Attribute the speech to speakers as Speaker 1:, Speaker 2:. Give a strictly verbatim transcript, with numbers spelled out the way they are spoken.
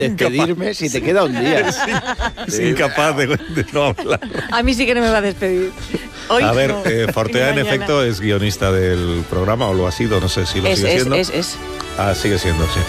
Speaker 1: despedirme si te queda un día.
Speaker 2: Sí, es incapaz de, de no hablar.
Speaker 3: A mí sí que no me va a despedir. Hoy
Speaker 2: A ver,
Speaker 3: no,
Speaker 2: eh, Fortea en
Speaker 3: mañana.
Speaker 2: efecto es guionista del programa, o lo ha sido, no sé si lo
Speaker 3: Es,
Speaker 2: sigue
Speaker 3: es,
Speaker 2: siendo.
Speaker 3: es, es.
Speaker 2: Ah, sigue siendo, sí.